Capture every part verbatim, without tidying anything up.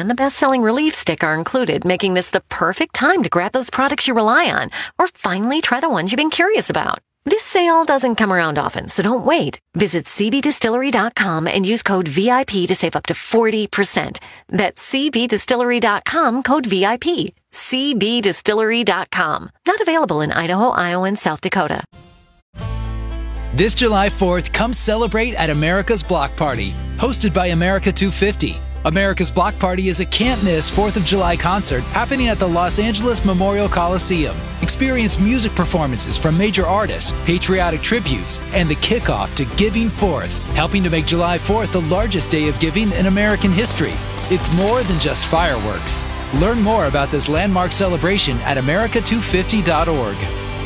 and the best-selling Relief Stick are included, making this the perfect time to grab those products you rely on, or finally try the ones you've been curious about. This sale doesn't come around often, so don't wait. Visit C B Distillery dot com and use code V I P to save up to forty percent. That's C B Distillery dot com, code V I P. C B Distillery dot com. Not available in Idaho, Iowa, and South Dakota. This July fourth, come celebrate at America's Block Party, hosted by America two fifty. America's Block Party is a can't-miss fourth of July concert happening at the Los Angeles Memorial Coliseum. Experience music performances from major artists, patriotic tributes, and the kickoff to Giving Fourth, helping to make July fourth the largest day of giving in American history. It's more than just fireworks. Learn more about this landmark celebration at America two fifty dot org.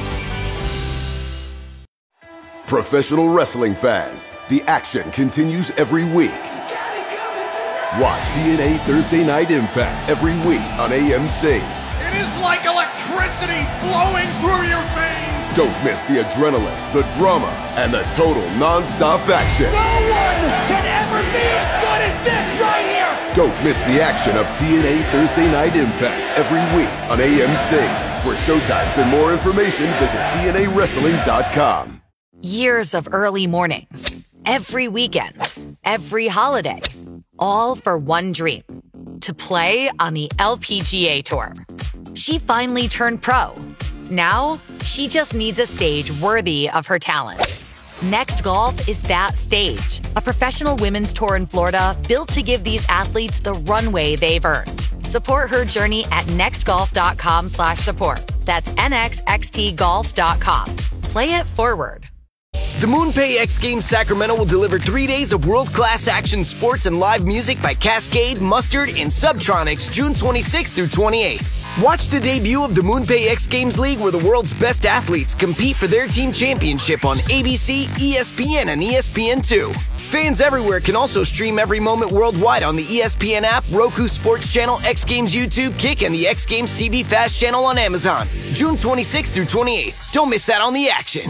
Professional wrestling fans, the action continues every week. Watch T N A Thursday Night Impact every week on A M C. It is like electricity flowing through your veins. Don't miss the adrenaline, the drama, and the total non-stop action. No one can ever be as good as this right here. Don't miss the action of T N A Thursday Night Impact every week on A M C. For showtimes and more information, visit T N A wrestling dot com. Years of early mornings, every weekend, every holiday, all for one dream, to play on the L P G A Tour. She finally turned pro. Now, she just needs a stage worthy of her talent. Next Golf is that stage, a professional women's tour in Florida built to give these athletes the runway they've earned. Support her journey at nextgolf.com slash support. That's N X X T golf dot com. Play it forward. The MoonPay X Games Sacramento will deliver three days of world-class action sports and live music by Cascade, Mustard, and Subtronics June twenty-sixth through twenty-eighth. Watch the debut of the MoonPay X Games League, where the world's best athletes compete for their team championship on A B C, E S P N, and E S P N two. Fans everywhere can also stream every moment worldwide on the E S P N app, Roku Sports Channel, X Games YouTube, Kick, and the X Games T V Fast channel on Amazon. June twenty-sixth through twenty-eighth. Don't miss out on the action.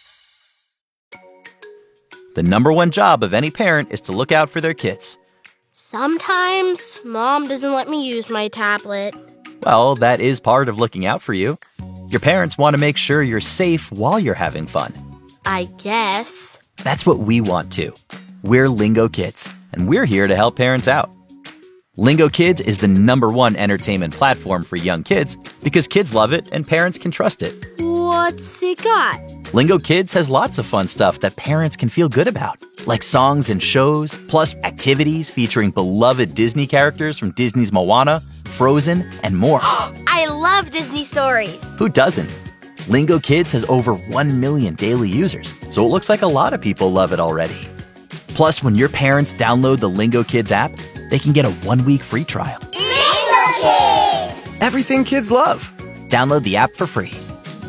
The number one job of any parent is to look out for their kids. Sometimes Mom doesn't let me use my tablet. Well, that is part of looking out for you. Your parents want to make sure you're safe while you're having fun. I guess. That's what we want too. We're Lingo Kids, and we're here to help parents out. Lingo Kids is the number one entertainment platform for young kids because kids love it and parents can trust it. What's it got? Lingo Kids has lots of fun stuff that parents can feel good about, like songs and shows, plus activities featuring beloved Disney characters from Disney's Moana, Frozen, and more. I love Disney stories. Who doesn't? Lingo Kids has over one million daily users, so it looks like a lot of people love it already. Plus, when your parents download the Lingo Kids app, they can get a one-week free trial. Lingo Kids! Everything kids love. Download the app for free.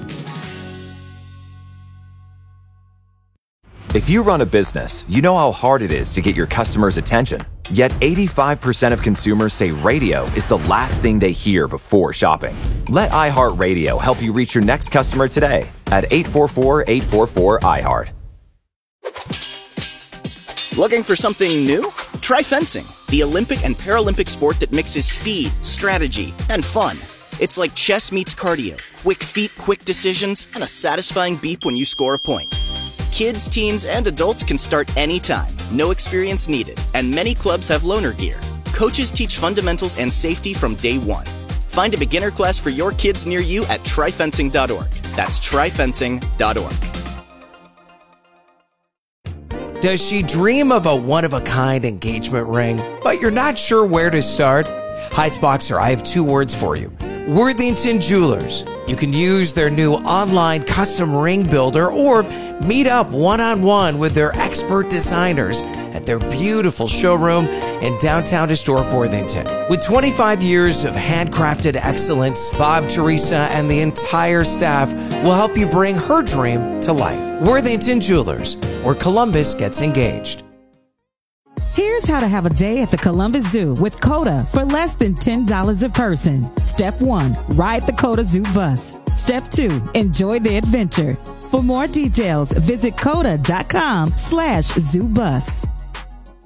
If you run a business, you know how hard it is to get your customers' attention. Yet eighty-five percent of consumers say radio is the last thing they hear before shopping. Let iHeartRadio help you reach your next customer today at eight four four, eight four four, I heart. Looking for something new? Try fencing, the Olympic and Paralympic sport that mixes speed, strategy, and fun. It's like chess meets cardio, quick feet, quick decisions, and a satisfying beep when you score a point. Kids, teens, and adults can start anytime, no experience needed, and many clubs have loaner gear. Coaches teach fundamentals and safety from day one. Find a beginner class for your kids near you at try fencing dot org. That's try fencing dot org. Does she dream of a one-of-a-kind engagement ring, but you're not sure where to start? Heights Boxer, I have two words for you. Worthington Jewelers. You can use their new online custom ring builder or meet up one-on-one with their expert designers at their beautiful showroom in downtown historic Worthington. With twenty-five years of handcrafted excellence, Bob, Teresa, and the entire staff will help you bring her dream to life. Worthington Jewelers, where Columbus gets engaged. Here's how to have a day at the Columbus Zoo with COTA for less than ten dollars a person. Step one, ride the COTA Zoo bus. Step two, enjoy the adventure. For more details, visit COTA dot com slash zoo bus.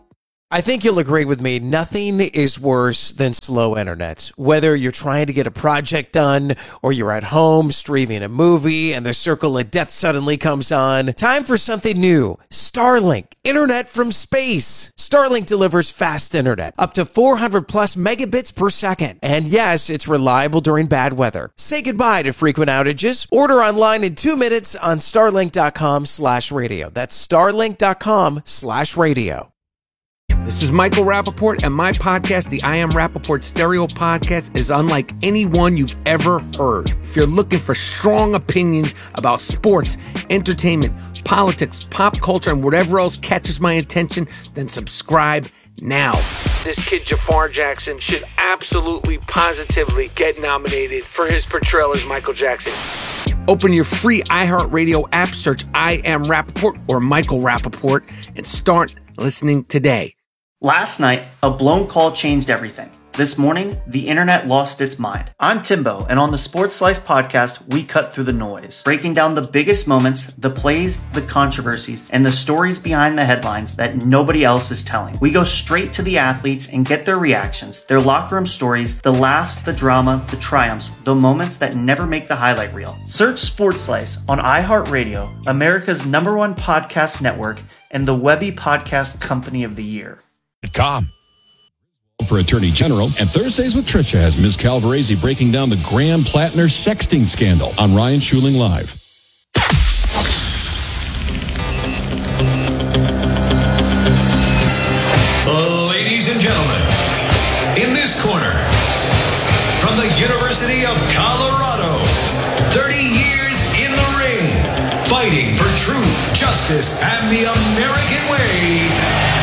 I think you'll agree with me. Nothing is worse than slow internet. Whether you're trying to get a project done or you're at home streaming a movie and the circle of death suddenly comes on, time for something new. Starlink, internet from space. Starlink delivers fast internet, up to four hundred plus megabits per second. And yes, it's reliable during bad weather. Say goodbye to frequent outages. Order online in two minutes on starlink.com slash radio. That's starlink.com slash radio. This is Michael Rappaport, and my podcast, the I Am Rappaport Stereo Podcast, is unlike any one you've ever heard. If you're looking for strong opinions about sports, entertainment, politics, pop culture, and whatever else catches my attention, then subscribe now. This kid Jafar Jackson should absolutely, positively get nominated for his portrayal as Michael Jackson. Open your free iHeartRadio app, search I Am Rappaport or Michael Rappaport, and start listening today. Last night, a blown call changed everything. This morning, the internet lost its mind. I'm Timbo, and on the Sports Slice podcast, we cut through the noise, breaking down the biggest moments, the plays, the controversies, and the stories behind the headlines that nobody else is telling. We go straight to the athletes and get their reactions, their locker room stories, the laughs, the drama, the triumphs, the moments that never make the highlight reel. Search Sports Slice on iHeartRadio, America's number one podcast network, and the Webby Podcast Company of the Year. Com. For Attorney General, and Thursdays with Trisha has Miz Calvarese breaking down the Graham Plattner sexting scandal on Ryan Schuling Live. Ladies and gentlemen, in this corner, from the University of Colorado, thirty years in the ring, fighting for truth, justice, and the American way,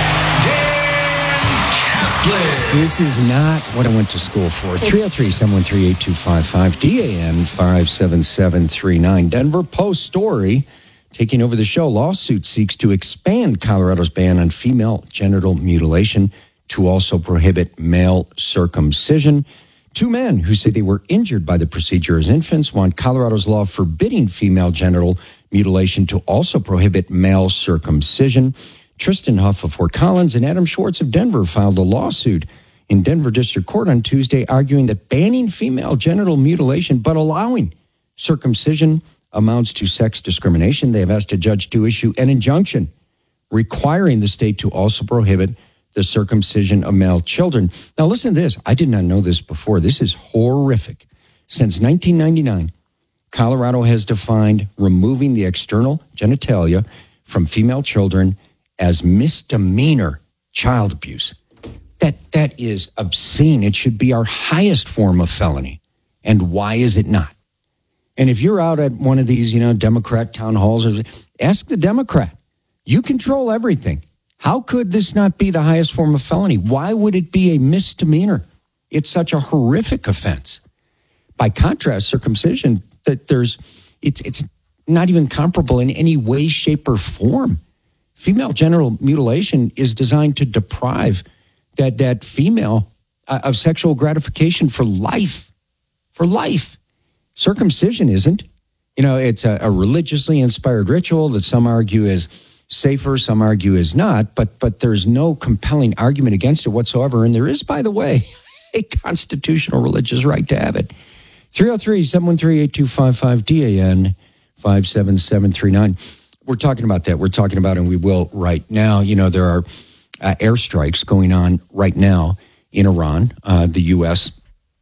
This is not what I went to school for. three oh three, seven one three, eight two five five, D A N five seven seven three nine. Denver Post story taking over the show. Lawsuit seeks to expand Colorado's ban on female genital mutilation to also prohibit male circumcision. Two men who say they were injured by the procedure as infants want Colorado's law forbidding female genital mutilation to also prohibit male circumcision. Tristan Huff of Fort Collins and Adam Schwartz of Denver filed a lawsuit in Denver District Court on Tuesday, arguing that banning female genital mutilation but allowing circumcision amounts to sex discrimination. They have asked a judge to issue an injunction requiring the state to also prohibit the circumcision of male children. Now, listen to this. I did not know this before. This is horrific. Since nineteen ninety-nine, Colorado has defined removing the external genitalia from female children as misdemeanor child abuse. That that is obscene. It should be our highest form of felony. And why is it not? And if you're out at one of these, you know, Democrat town halls, ask the Democrat. You control everything. How could this not be the highest form of felony? Why would it be a misdemeanor? It's such a horrific offense. By contrast, circumcision, that there's it's it's not even comparable in any way, shape, or form. Female genital mutilation is designed to deprive that, that female uh, of sexual gratification for life, for life. Circumcision isn't. You know, it's a, a religiously inspired ritual that some argue is safer, some argue is not, but but there's no compelling argument against it whatsoever. And there is, by the way, a constitutional religious right to have it. three oh three, seven one three, eight two five five, D A N five seven seven three nine. We're talking about that. We're talking about, and we will right now, you know, there are uh, airstrikes going on right now in Iran, uh, the U S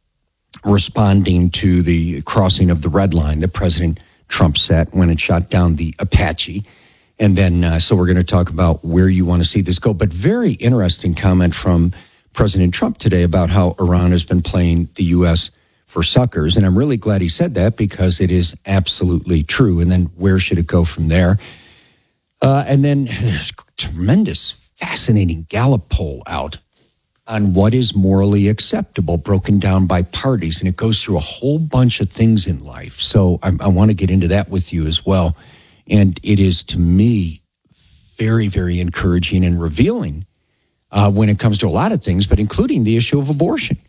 responding to the crossing of the red line that President Trump set when it shot down the Apache. And then, uh, so we're going to talk about where you want to see this go. But very interesting comment from President Trump today about how Iran has been playing the U S for suckers. And I'm really glad he said that because it is absolutely true. And then where should it go from there? Uh, and then tremendous, fascinating Gallup poll out on what is morally acceptable, broken down by parties. And it goes through a whole bunch of things in life. So I, I want to get into that with you as well. And it is, to me, very, very encouraging and revealing uh, when it comes to a lot of things, but including the issue of abortion.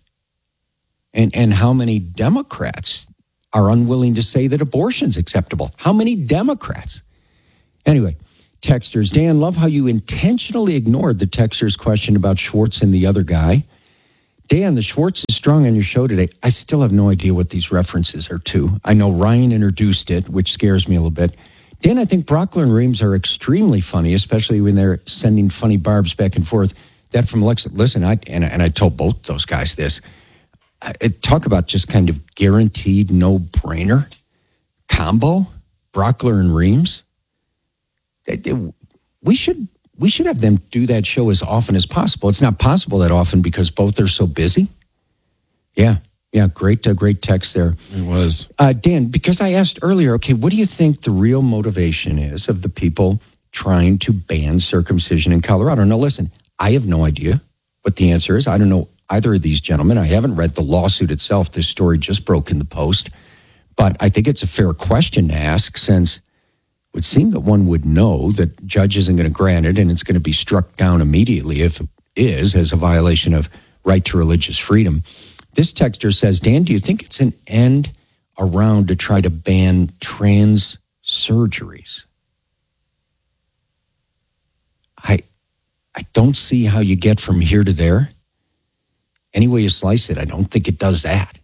And, and how many Democrats are unwilling to say that abortion's acceptable. How many Democrats? Anyway, Texters, Dan, love how you intentionally ignored the texter's question about Schwartz and the other guy. Dan, the Schwartz is strong on your show today. I still have no idea what these references are to. I know Ryan introduced it, which scares me a little bit. Dan, I think Brockler and Reams are extremely funny, especially when they're sending funny barbs back and forth. That from Lex. Listen, I and, and I told both those guys this. I, talk about just kind of guaranteed no-brainer combo, Brockler and Reams. They, they, we should we should have them do that show as often as possible. It's not possible that often because both are so busy. Yeah, yeah, great, uh, great text there. It was. Uh, Dan, because I asked earlier, okay, what do you think the real motivation is of the people trying to ban circumcision in Colorado? Now, listen, I have no idea what the answer is. I don't know either of these gentlemen. I haven't read the lawsuit itself. This story just broke in the Post. But I think it's a fair question to ask since it would seem that one would know that judge isn't going to grant it and it's going to be struck down immediately if it is as a violation of right to religious freedom. This texter says, Dan, do you think it's an end around to try to ban trans surgeries? I I don't see how you get from here to there. Any way you slice it, I don't think it does that.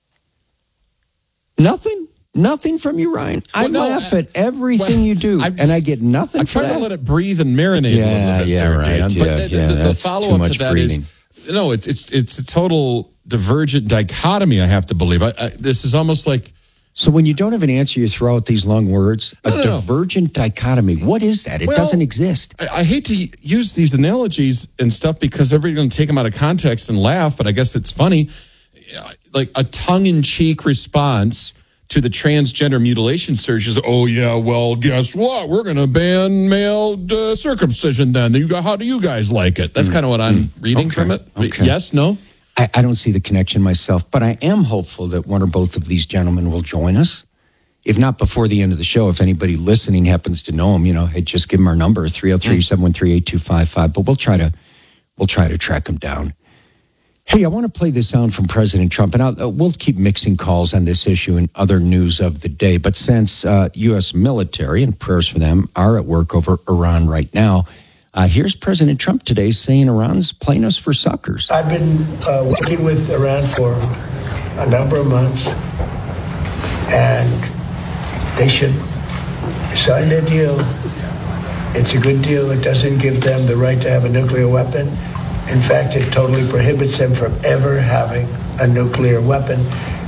Nothing? Nothing from you, Ryan. I well, no, laugh I, at everything well, you do, just, and I get nothing I for that. I try to let it breathe and marinate yeah, a little bit yeah, there, right, Dan. Yeah, but the, yeah, the, the that's follow-up to that breathing. is, no, it's it's it's a total divergent dichotomy, I have to believe. I, I, this is almost like... So when you don't have an answer, you throw out these long words? A no, no, divergent no. dichotomy. What is that? It well, doesn't exist. I, I hate to use these analogies and stuff because everybody's going to take them out of context and laugh, but I guess it's funny. Like a tongue-in-cheek response to the transgender mutilation surgeries. Oh, yeah, well, guess what? We're going to ban male uh, circumcision then. You got, how do you guys like it? That's mm. kind of what I'm mm. reading okay. from it. Okay. Yes, no? I, I don't see the connection myself, but I am hopeful that one or both of these gentlemen will join us. If not before the end of the show, if anybody listening happens to know them, you know, hey, just give them our number, three oh three, seven one three, eight two five five. But we'll try to we'll try to track them down. Hey, I want to play this sound from President Trump, and I'll, uh, we'll keep mixing calls on this issue and other news of the day. But since uh, U S military, and prayers for them, are at work over Iran right now, uh, here's President Trump today saying Iran's playing us for suckers. I've been uh, working with Iran for a number of months, and they should sign their deal. It's a good deal. It doesn't give them the right to have a nuclear weapon. In fact, it totally prohibits them from ever having a nuclear weapon.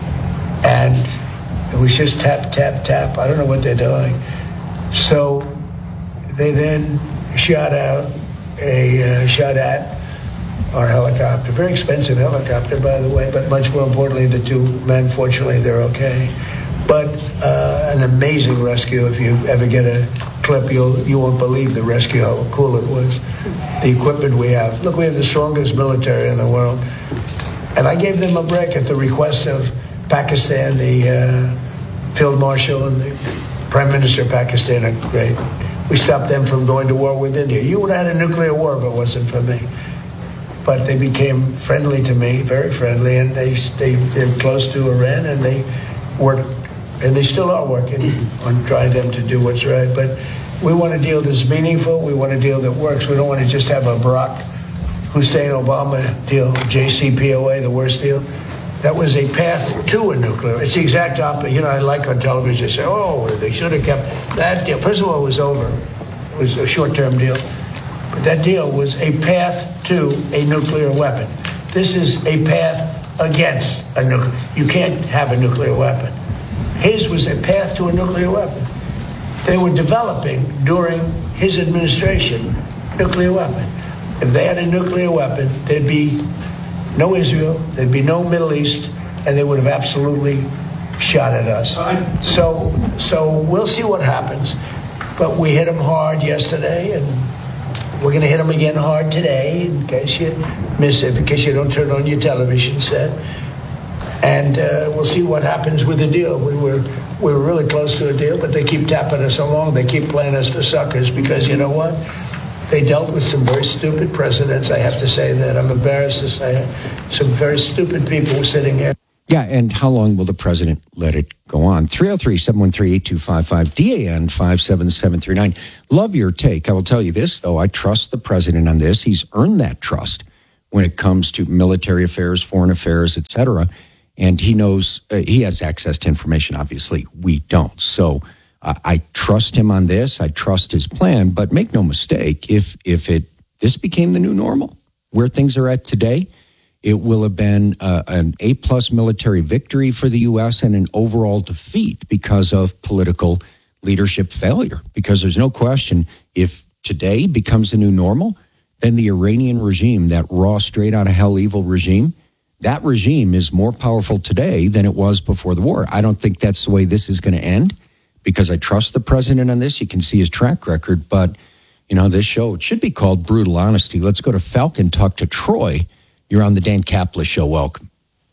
And it was just tap, tap, tap. I don't know what they're doing. So they then shot out a, uh, shot at our helicopter. Very expensive helicopter, by the way, but much more importantly, the two men, fortunately, they're okay. But uh, an amazing rescue. If you ever get a clip, you'll, you won't believe the rescue, how cool it was. The equipment we have. Look, we have the strongest military in the world. And I gave them a break at the request of Pakistan, the uh, Field Marshal and the Prime Minister of Pakistan are great. We stopped them from going to war with India. You would have had a nuclear war if it wasn't for me. But they became friendly to me, very friendly, and they, they, they're close to Iran, and they worked, and they still are working on trying them to do what's right. But we want a deal that's meaningful. We want a deal that works. We don't want to just have a Barack Hussein Obama deal, J C P O A, the worst deal. That was a path to a nuclear. It's the exact opposite. You know, I like on television, they say, oh, they should have kept that deal. First of all, it was over. It was a short-term deal. But that deal was a path to a nuclear weapon. This is a path against a nuclear. You can't have a nuclear weapon. His was a path to a nuclear weapon. They were developing during his administration nuclear weapon. If they had a nuclear weapon, there'd be no Israel, there'd be no Middle East, and they would have absolutely shot at us. So, so we'll see what happens. But we hit them hard yesterday, and we're going to hit them again hard today, in case you miss it, in case you don't turn on your television set. And uh, we'll see what happens with the deal. We were we were really close to a deal, but they keep tapping us along. They keep playing us for suckers because, you know what? They dealt with some very stupid presidents. I have to say that. I'm embarrassed to say it. Some very stupid people sitting here. Yeah, and how long will the president let it go on? three oh three, seven one three, eight two five five, D A N five seven seven three nine. Love your take. I will tell you this, though. I trust the president on this. He's earned that trust when it comes to military affairs, foreign affairs, et cetera. And he knows, uh, he has access to information. Obviously, we don't. So uh, I trust him on this. I trust his plan. But make no mistake, if if it this became the new normal, where things are at today, it will have been uh, an A-plus military victory for the U S and an overall defeat because of political leadership failure. Because there's no question, if today becomes the new normal, then the Iranian regime, that raw, straight-out-of-hell evil regime, that regime is more powerful today than it was before the war. I don't think that's the way this is going to end, because I trust the president on this. You can see his track record. But, you know, this show, it should be called Brutal Honesty. Let's go to Falcon, talk to Troy. You're on the Dan Kaplan Show. Welcome.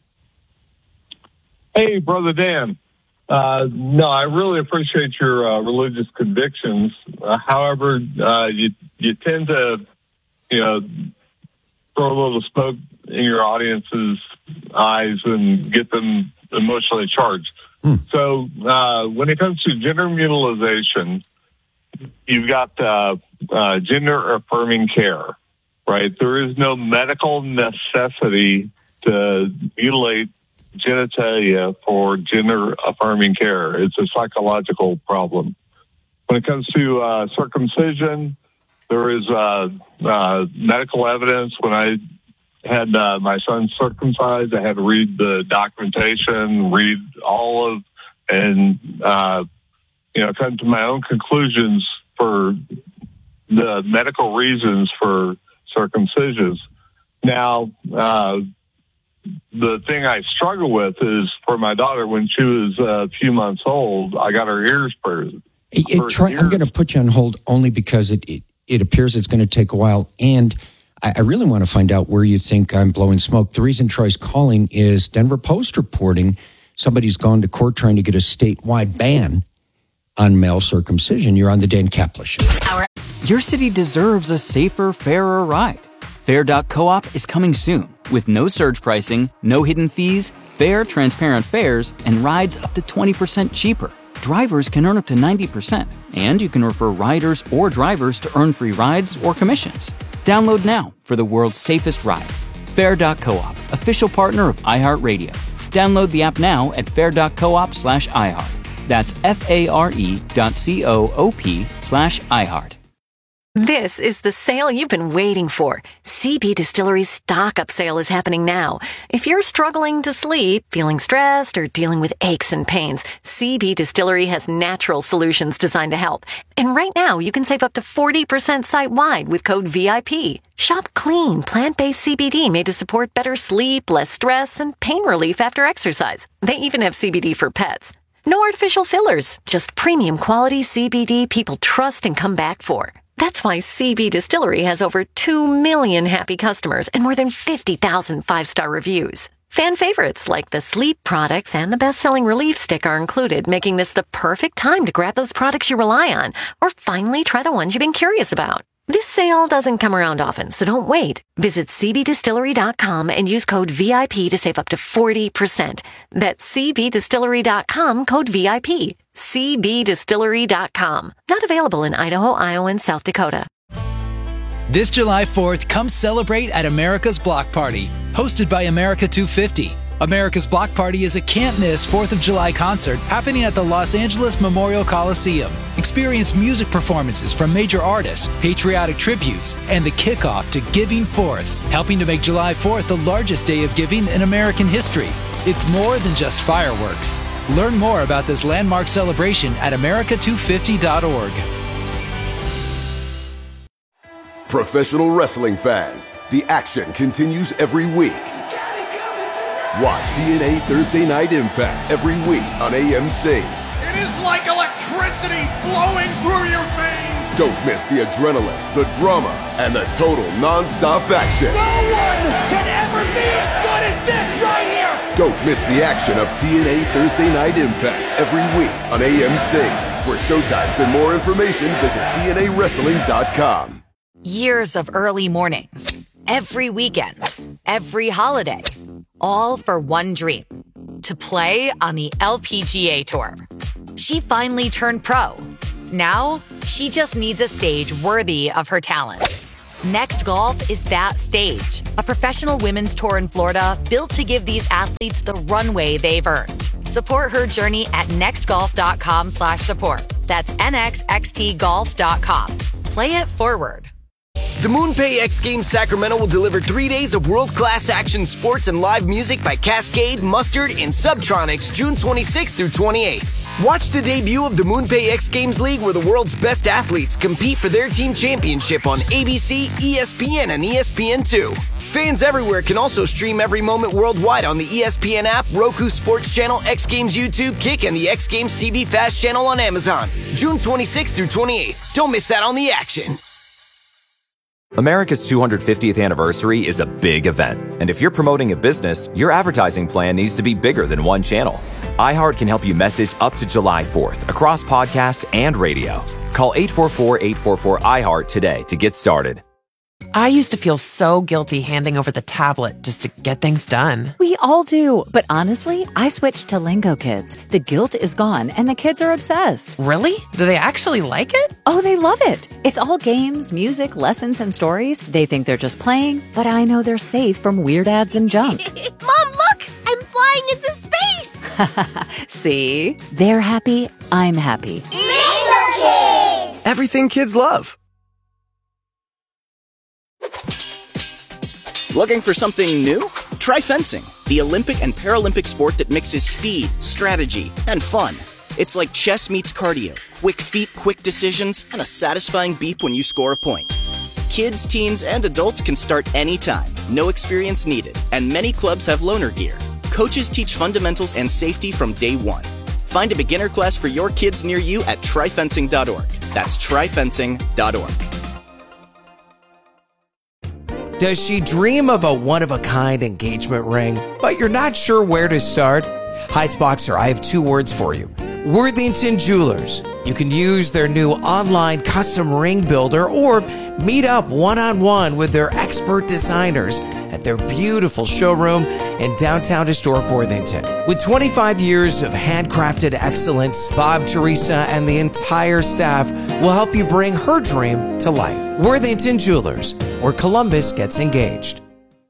Hey, Brother Dan. Uh, no, I really appreciate your uh, religious convictions. Uh, however, uh, you you tend to, you know, throw a little smoke in your audience's eyes and get them emotionally charged. Hmm. So uh, when it comes to gender mutilization, you've got uh, uh, gender-affirming care. Right. There is no medical necessity to mutilate genitalia for gender affirming care. It's a psychological problem. When it comes to uh, circumcision, there is uh, uh, medical evidence. When I had uh, my son circumcised, I had to read the documentation, read all of, and, uh, you know, come to my own conclusions for the medical reasons for circumcisions. Now, uh, the thing I struggle with is for my daughter, when she was a few months old, I got her ears pierced. It, it, Troy, I'm going to put you on hold only because it, it, it appears it's going to take a while. And I, I really want to find out where you think I'm blowing smoke. The reason Troy's calling is Denver Post reporting somebody's gone to court trying to get a statewide ban on male circumcision. You're on the Dan Kaplan Show. Your city deserves a safer, fairer ride. Fair dot coop is coming soon with no surge pricing, no hidden fees, fair, transparent fares, and rides up to twenty percent cheaper. Drivers can earn up to ninety percent, and you can refer riders or drivers to earn free rides or commissions. Download now for the world's safest ride. Fair dot coop, official partner of iHeartRadio. Download the app now at fair dot coop slash iHeart. That's F-A-R-E dot C-O-O-P slash iHeart. This is the sale you've been waiting for. C B Distillery's stock-up sale is happening now. If you're struggling to sleep, feeling stressed, or dealing with aches and pains, C B Distillery has natural solutions designed to help. And right now, you can save up to forty percent site-wide with code V I P. Shop clean, plant-based C B D made to support better sleep, less stress, and pain relief after exercise. They even have C B D for pets. No artificial fillers, just premium quality C B D people trust and come back for. That's why C B Distillery has over two million happy customers and more than fifty thousand five-star reviews. Fan favorites like the sleep products and the best-selling relief stick are included, making this the perfect time to grab those products you rely on or finally try the ones you've been curious about. This sale doesn't come around often, so don't wait. Visit C B distillery dot com and use code V I P to save up to forty percent. That's C B distillery dot com, code V I P. C B distillery dot com. Not available in Idaho, Iowa, and South Dakota. This July fourth, come celebrate at America's Block Party, hosted by America two fifty. America's Block Party is a can't-miss fourth of July concert happening at the Los Angeles Memorial Coliseum. Experience music performances from major artists, patriotic tributes, and the kickoff to Giving Fourth, helping to make July fourth the largest day of giving in American history. It's more than just fireworks. Learn more about this landmark celebration at America two fifty dot org. Professional wrestling fans, the action continues every week. Watch T N A Thursday Night Impact every week on A M C. It is like electricity flowing through your veins. Don't miss the adrenaline, the drama, and the total non-stop action. No one can ever be as good as this right here. Don't miss the action of T N A Thursday Night Impact every week on A M C. For showtimes and more information, visit T N A wrestling dot com. Years of early mornings, every weekend, every holiday, all for one dream. to play on the L P G A Tour. She finally turned pro. Now, she just needs a stage worthy of her talent. Next Golf is that stage, a professional women's tour in Florida built to give these athletes the runway they've earned. Support her journey at nextgolf.com slash support. That's N X X T golf dot com. Play it forward. The MoonPay X Games Sacramento will deliver three days of world-class action sports and live music by Cascade, Mustard, and Subtronics June twenty-sixth through twenty-eighth. Watch the debut of the MoonPay X Games League where the world's best athletes compete for their team championship on A B C, E S P N, and E S P N two. Fans everywhere can also stream every moment worldwide on the E S P N app, Roku Sports Channel, X Games YouTube, Kick, and the X Games T V Fast Channel on Amazon. June twenty-sixth through twenty-eighth. Don't miss out on the action. America's two hundred fiftieth anniversary is a big event. And if you're promoting a business, your advertising plan needs to be bigger than one channel. iHeart can help you message up to July fourth across podcast and radio. Call eight four four, eight four four, I heart today to get started. I used to feel so guilty handing over the tablet just to get things done. We all do. But honestly, I switched to Lingo Kids. The guilt is gone and the kids are obsessed. Really? Do they actually like it? Oh, they love it. It's all games, music, lessons, and stories. They think they're just playing, but I know they're safe from weird ads and junk. Mom, look! I'm flying into space! See? They're happy. I'm happy. Lingo Kids! Everything kids love. Looking for something new? Try fencing, the Olympic and Paralympic sport that mixes speed, strategy, and fun. It's like chess meets cardio, quick feet, quick decisions, and a satisfying beep when you score a point. Kids, teens, and adults can start anytime, no experience needed, and many clubs have loaner gear. Coaches teach fundamentals and safety from day one. Find a beginner class for your kids near you at try fencing dot org. That's try fencing dot org. Does she dream of a one-of-a-kind engagement ring, but you're not sure where to start? Heights Boxer, I have two words for you. Worthington Jewelers. You can use their new online custom ring builder or meet up one-on-one with their expert designers at their beautiful showroom in downtown historic Worthington. With twenty-five years of handcrafted excellence, Bob, Teresa, and the entire staff will help you bring her dream to life. Worthington Jewelers, where Columbus gets engaged.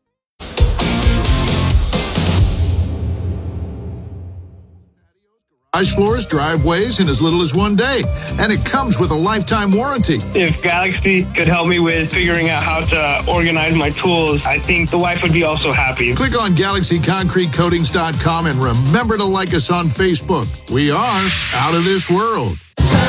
Garage floors, driveways in as little as one day. And it comes with a lifetime warranty. If Galaxy could help me with figuring out how to organize my tools, I think the wife would be also happy. Click on Galaxy Concrete Coatings dot com and remember to like us on Facebook. We are out of this world.